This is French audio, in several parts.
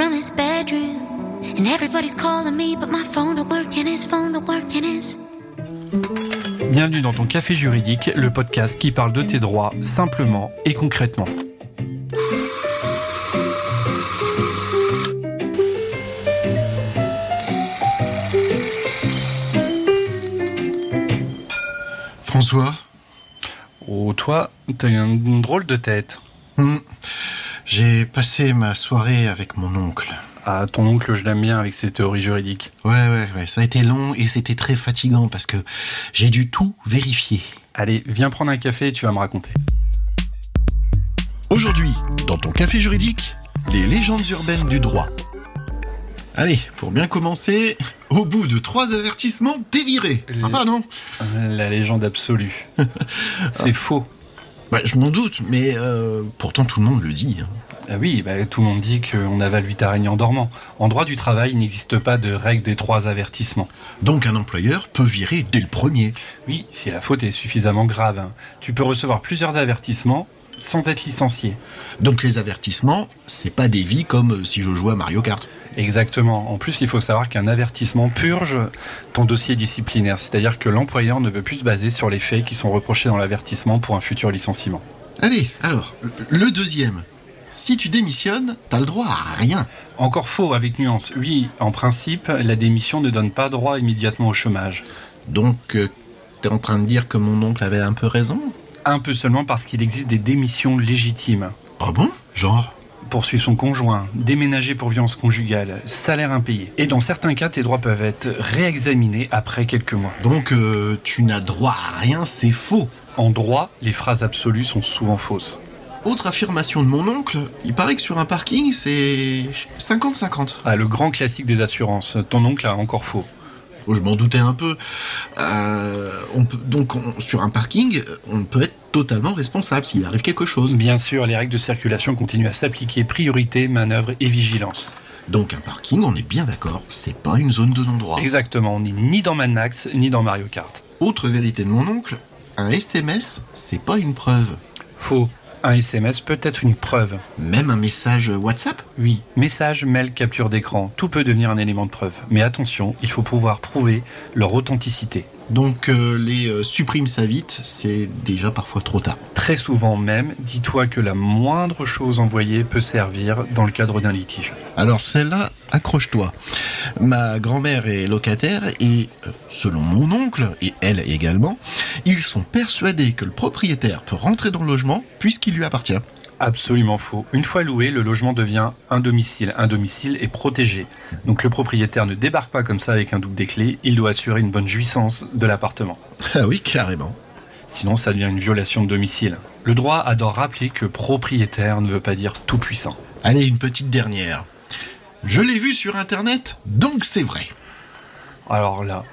from his bedroom. And everybody's calling me, but my phone don't work and his phone don't work and his... Bienvenue dans ton Café Juridique, le podcast qui parle de tes droits simplement et concrètement. François ? Oh, toi, t'as une drôle de tête. J'ai passé ma soirée avec mon oncle. Ah, ton oncle, je l'aime bien avec ses théories juridiques. Ouais, ça a été long et c'était très fatigant parce que j'ai dû tout vérifier. Allez, viens prendre un café et tu vas me raconter. Aujourd'hui, dans ton Café Juridique, les légendes urbaines du droit. Allez, pour bien commencer, au bout de 3 avertissements, t'es viré. Sympa, non ? La légende absolue. C'est faux. Je m'en doute, mais pourtant tout le monde le dit. Ah oui, tout le monde dit qu'on avale 8 araignées en dormant. En droit du travail, il n'existe pas de règle des 3 avertissements. Donc un employeur peut virer dès le premier. Oui, si la faute est suffisamment grave. Tu peux recevoir plusieurs avertissements sans être licencié. Donc les avertissements, c'est pas des vies comme si je jouais à Mario Kart. Exactement. En plus, il faut savoir qu'un avertissement purge ton dossier disciplinaire. C'est-à-dire que l'employeur ne peut plus se baser sur les faits qui sont reprochés dans l'avertissement pour un futur licenciement. Allez, alors, le deuxième. Si tu démissionnes, t'as le droit à rien. Encore faux, avec nuance. Oui, en principe, la démission ne donne pas droit immédiatement au chômage. Donc, t'es en train de dire que mon oncle avait un peu raison ? Un peu seulement parce qu'il existe des démissions légitimes. Ah bon ? Genre ? Poursuivre son conjoint, déménager pour violence conjugale, salaire impayé. Et dans certains cas, tes droits peuvent être réexaminés après quelques mois. Donc, tu n'as droit à rien, c'est faux. En droit, les phrases absolues sont souvent fausses. Autre affirmation de mon oncle, il paraît que sur un parking, c'est 50-50. Ah, le grand classique des assurances. Ton oncle a encore faux. Je m'en doutais un peu. Sur un parking, on peut être totalement responsable s'il arrive quelque chose. Bien sûr, les règles de circulation continuent à s'appliquer, priorité, manœuvre et vigilance. Donc un parking, on est bien d'accord, c'est pas une zone de non-droit. Exactement, on n'est ni dans Mad Max, ni dans Mario Kart. Autre vérité de mon oncle, un SMS, c'est pas une preuve. Faux. Un SMS peut être une preuve. Même un message WhatsApp ? Oui, message, mail, capture d'écran, tout peut devenir un élément de preuve. Mais attention, il faut pouvoir prouver leur authenticité. Donc les supprime ça vite, c'est déjà parfois trop tard. Très souvent même, dis-toi que la moindre chose envoyée peut servir dans le cadre d'un litige. Alors celle-là, accroche-toi. Ma grand-mère est locataire et, selon mon oncle, et elle également, ils sont persuadés que le propriétaire peut rentrer dans le logement puisqu'il lui appartient. Absolument faux. Une fois loué, le logement devient un domicile. Un domicile est protégé. Donc le propriétaire ne débarque pas comme ça avec un double des clés, il doit assurer une bonne jouissance de l'appartement. Ah oui, carrément. Sinon, ça devient une violation de domicile. Le droit adore rappeler que propriétaire ne veut pas dire tout puissant. Allez, une petite dernière. Je l'ai vu sur Internet, donc c'est vrai. Alors là,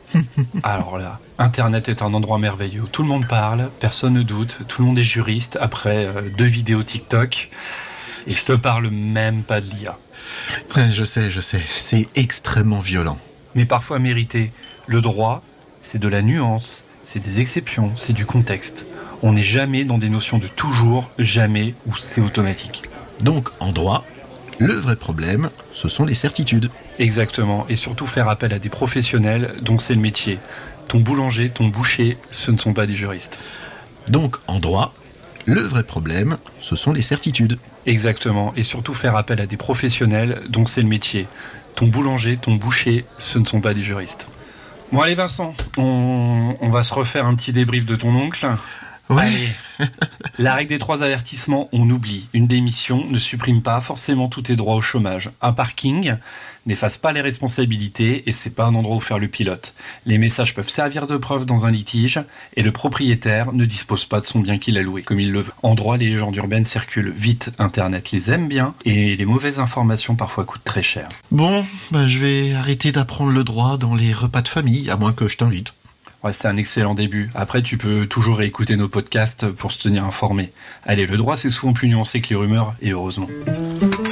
Internet est un endroit merveilleux où tout le monde parle, personne ne doute, tout le monde est juriste après 2 vidéos TikTok. Et je te parle même pas de l'IA. Je sais, c'est extrêmement violent. Mais parfois mérité. Le droit, c'est de la nuance, c'est des exceptions, c'est du contexte. On n'est jamais dans des notions de toujours, jamais, où c'est automatique. Donc, en droit, le vrai problème, ce sont les certitudes. Exactement, et surtout faire appel à des professionnels dont c'est le métier. Ton boulanger, ton boucher, ce ne sont pas des juristes. Donc, en droit, le vrai problème, ce sont les certitudes. Exactement, et surtout faire appel à des professionnels dont c'est le métier. Ton boulanger, ton boucher, ce ne sont pas des juristes. Bon allez Vincent, on va se refaire un petit débrief de ton oncle. Ouais. Allez. La règle des 3 avertissements, on oublie. Une démission ne supprime pas forcément tous tes droits au chômage. Un parking n'efface pas les responsabilités et c'est pas un endroit où faire le pilote. Les messages peuvent servir de preuve dans un litige et le propriétaire ne dispose pas de son bien qu'il a loué comme il le veut. En droit, les légendes urbaines circulent vite, Internet les aime bien et les mauvaises informations parfois coûtent très cher. Bon, je vais arrêter d'apprendre le droit dans les repas de famille, à moins que je t'invite. Ouais, c'est un excellent début. Après, tu peux toujours réécouter nos podcasts pour se tenir informé. Allez, le droit, c'est souvent plus nuancé que les rumeurs, et heureusement.